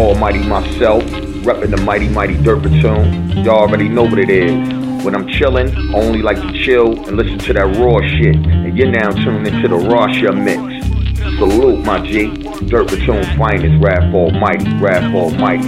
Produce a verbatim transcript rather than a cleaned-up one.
Almighty myself, reppin' the mighty, mighty Dirt Platoon. Y'all already know what it is. When I'm chillin', I only like to chill and listen to that raw shit. And you're now tuned into the Rasha Mix. Salute, my G. Dirt Platoon's finest, Raph Almighty, Raph Almighty.